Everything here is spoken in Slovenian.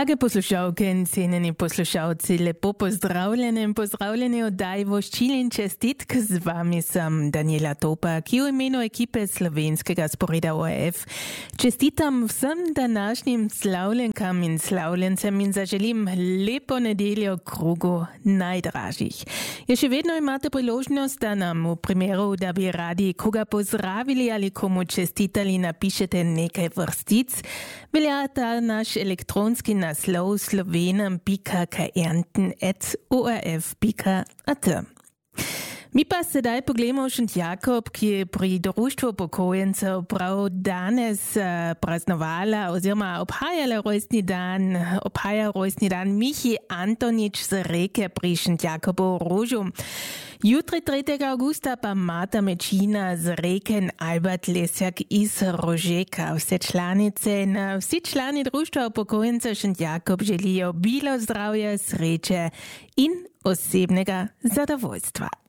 Drage poslušalke in cenjeni poslušalci, lepo pozdravljeni in pozdravljeni oddaj voščilin čestitk. Z vami sem Daniela Topa, ki v imenu ekipe slovenskega sporeda ORF čestitam vsem današnjim slavljenkam in slavljencem in zaželim lepo nedeljo krugu najdražjih. Je še vedno imate priložnost, da nam v primeru, da bi radi koga pozdravili ali komu čestitali, napišete nekaj vrstic. Velja ta naš elektronski naslov slovenem.kernten@orf.at. Mi pa sedaj pogledamo Šentjakob, ki je pri društvu pokojencev prav danes praznovala oziroma obhajala rojstni dan Michi Antonič z Reke pri Šentjakobu v Rožu. Jutri 3. augusta pa Marta Mečina z Reke in Albert Lesjak iz Rožeka. Vse članice in vsi člani društva upokojencev Šentjakob želijo bilo zdravja, sreče in osebnega zadovoljstva.